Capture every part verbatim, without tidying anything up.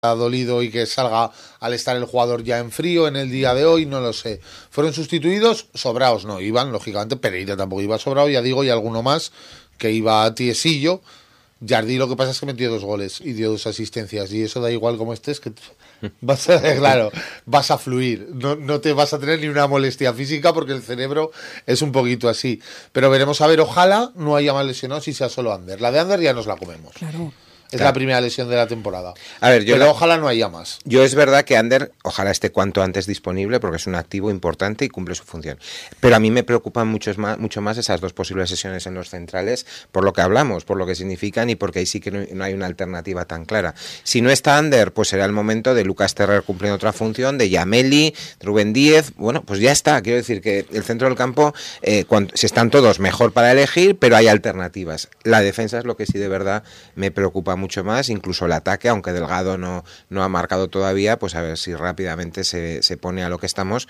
ha dolido y que salga al estar el jugador ya en frío en el día de hoy, no lo sé. Fueron sustituidos, sobraos no iban, lógicamente, Pereira tampoco iba sobrado, ya digo, y alguno más que iba tiesillo. Jardí lo que pasa es que metió dos goles y dio dos asistencias, y eso da igual como estés, que vas a, claro, vas a fluir, no, no te vas a tener ni una molestia física porque el cerebro es un poquito así. Pero veremos a ver, ojalá no haya más lesionados y sea solo Ander. La de Ander ya nos la comemos. Claro. Es Claro. la primera lesión de la temporada. A ver, yo Pero la- ojalá no haya más. Yo es verdad que Ander, ojalá esté cuanto antes disponible porque es un activo importante y cumple su función. Pero a mí me preocupan mucho más, mucho más esas dos posibles sesiones en los centrales por lo que hablamos, por lo que significan y porque ahí sí que no, no hay una alternativa tan clara. Si no está Ander, pues será el momento de Lucas Terrer cumpliendo otra función, de Yameli, de Rubén Díez. Bueno, pues ya está. Quiero decir que el centro del campo, eh, cuando, si están todos mejor para elegir, pero hay alternativas. La defensa es lo que sí de verdad me preocupa mucho más, incluso el ataque, aunque Delgado no, no ha marcado todavía, pues a ver si rápidamente se, se pone a lo que estamos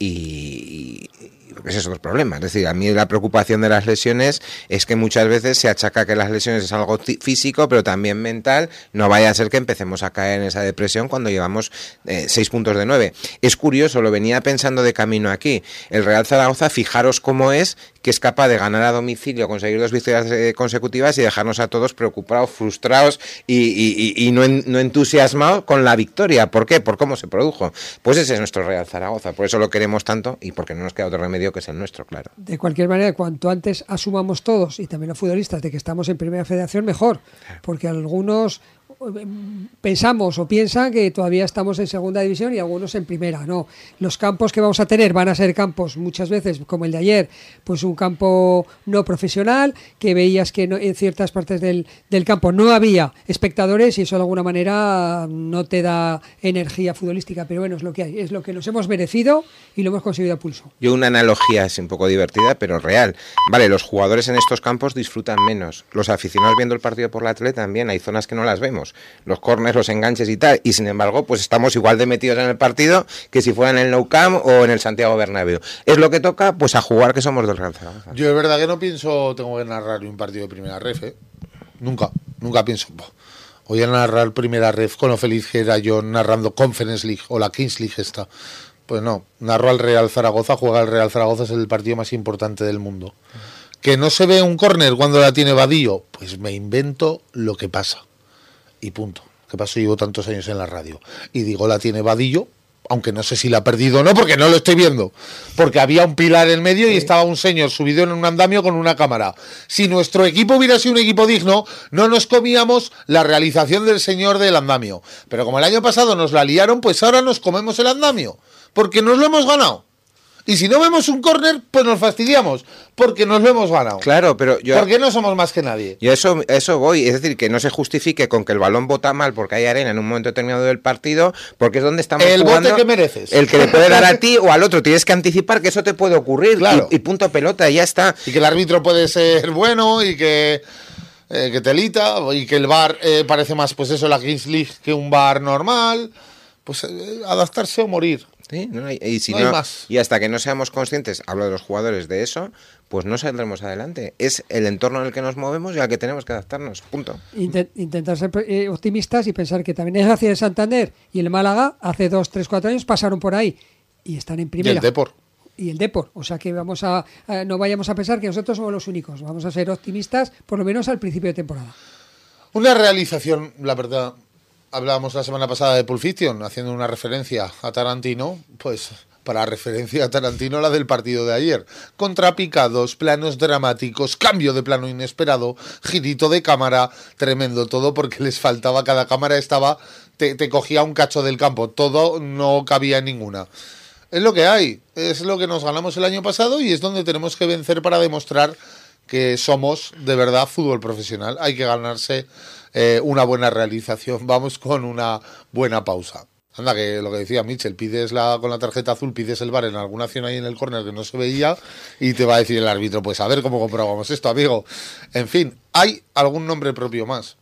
y, y ese es otro problema. Es decir, a mí la preocupación de las lesiones es que muchas veces se achaca que las lesiones es algo físico, pero también mental. No vaya a ser que empecemos a caer en esa depresión cuando llevamos eh, seis puntos de nueve. Es curioso, lo venía pensando de camino aquí. El Real Zaragoza, fijaros cómo es, que es capaz de ganar a domicilio, conseguir dos victorias eh, consecutivas y dejarnos a todos preocupados, frustrados y, y, y, y no, en, no entusiasmados con la victoria. ¿Por qué? Por cómo se produjo. Pues ese es nuestro Real Zaragoza. Por eso lo queremos tanto y porque no nos queda otro remedio que es el nuestro, claro. De cualquier manera, cuanto antes asumamos todos, y también los futbolistas, de que estamos en Primera Federación, mejor. Porque algunos eh, pensamos o piensan que todavía estamos en Segunda División y algunos en Primera. No, los campos que vamos a tener van a ser campos, muchas veces, como el de ayer, pues un campo no profesional, que veías que no, en ciertas partes del, del campo no había espectadores y eso de alguna manera no te da energía futbolística. Pero bueno, es lo que hay, es lo que nos hemos merecido y lo hemos conseguido a pulso. Yo una analogía es un poco divertida, pero real. Vale, los jugadores en estos campos disfrutan menos. Los aficionados viendo el partido por la tele también. Hay zonas que no las vemos. Los córners, los enganches y tal. Y sin embargo, pues estamos igual de metidos en el partido que si fuera en el Nou Camp o en el Santiago Bernabéu. Es lo que toca, pues a jugar, que somos del Real Zaragoza. Yo es verdad que no pienso, tengo que narrar un partido de Primera Ref, ¿eh? Nunca, nunca pienso, voy a narrar Primera Ref con lo feliz que era yo narrando Conference League o la Kings League esta. Pues no, narro al Real Zaragoza, juega al Real Zaragoza, es el partido más importante del mundo. ¿Que no se ve un córner cuando la tiene Vadillo? Pues me invento lo que pasa. Y punto. Que paso, llevo tantos años en la radio. Y digo, la tiene Vadillo, aunque no sé si la ha perdido o no, porque no lo estoy viendo. Porque había un pilar en medio sí. Y estaba un señor subido en un andamio con una cámara. Si nuestro equipo hubiera sido un equipo digno, no nos comíamos la realización del señor del andamio. Pero como el año pasado nos la liaron, pues ahora nos comemos el andamio. Porque nos lo hemos ganado. Y si no vemos un córner, pues nos fastidiamos. Porque nos lo hemos ganado. Claro, pero yo... Porque no somos más que nadie. Yo eso, eso voy. Es decir, que no se justifique con que el balón bota mal porque hay arena en un momento determinado del partido, porque es donde estamos el jugando. El bote que mereces. El que le puede dar a ti o al otro. Tienes que anticipar que eso te puede ocurrir. Claro. Y, y punto pelota, y ya está. Y que el árbitro puede ser bueno y que... Eh, que telita, y que el V A R eh, parece más, pues eso, la Kings League que un V A R normal. Pues eh, adaptarse o morir. Sí, no hay, y, si no no, hay más. Y hasta que no seamos conscientes, hablo de los jugadores, de eso, pues no saldremos adelante. Es el entorno en el que nos movemos y al que tenemos que adaptarnos, punto. Intent, intentar ser eh, optimistas y pensar que también es hacia el Santander y el Málaga hace dos, tres, cuatro años pasaron por ahí y están en primera. Y el Depor. Y el Depor. O sea que vamos a, a no vayamos a pensar que nosotros somos los únicos. Vamos a ser optimistas, por lo menos al principio de temporada. Una realización, la verdad. Hablábamos la semana pasada de Pulp Fiction, haciendo una referencia a Tarantino, pues para referencia a Tarantino la del partido de ayer. Contrapicados, planos dramáticos, cambio de plano inesperado, girito de cámara, tremendo todo porque les faltaba, cada cámara estaba, te, te cogía un cacho del campo, todo no cabía en ninguna. Es lo que hay, es lo que nos ganamos el año pasado y es donde tenemos que vencer para demostrar que somos de verdad fútbol profesional. Hay que ganarse eh, una buena realización. Vamos con una buena pausa. Anda, que lo que decía Mitchell, pides la, con la tarjeta azul, pides el V A R en alguna acción ahí en el córner que no se veía y te va a decir el árbitro, pues a ver cómo comprobamos esto, amigo. En fin, hay algún nombre propio más.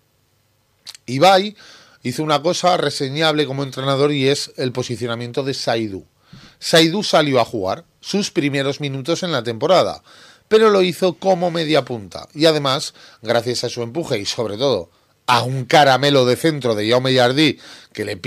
Ibai hizo una cosa reseñable como entrenador y es el posicionamiento de Saidou. Saidou salió a jugar sus primeros minutos en la temporada, pero lo hizo como media punta y además, gracias a su empuje y sobre todo a un caramelo de centro de Jaume Jardí que le